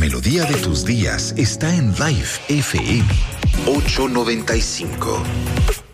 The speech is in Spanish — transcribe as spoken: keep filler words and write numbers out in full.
melodía de tus días está en Live F M ochocientos noventa y cinco.